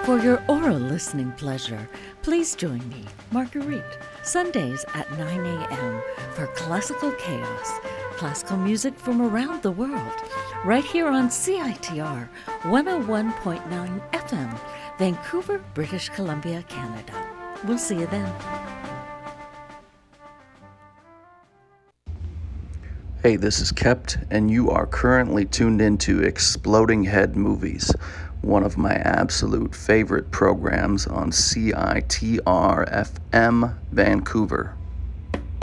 For your oral listening pleasure, please join me, Marguerite, Sundays at 9 a.m. for Classical Chaos, classical music from around the world, right here on CITR 101.9 FM, Vancouver, British Columbia, Canada. We'll see you then. Hey, this is Kept, and you are currently tuned into Exploding Head Movies, one of my absolute favorite programs on CITR FM Vancouver.